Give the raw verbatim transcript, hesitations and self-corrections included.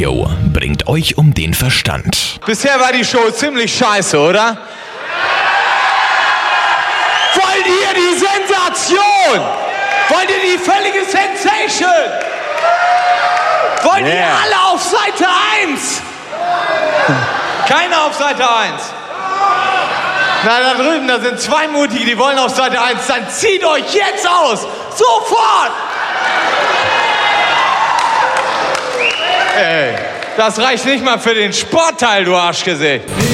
Radio bringt euch um den Verstand. Bisher war die Show ziemlich scheiße, oder? Wollt ihr die Sensation? Wollt ihr die völlige Sensation? Wollt yeah. ihr alle auf Seite eins? Keiner auf Seite eins. Na, da drüben, da sind zwei Mutige, die wollen auf Seite eins. Dann zieht euch jetzt aus! Sofort! Ey, das reicht nicht mal für den Sportteil, du Arschgesicht.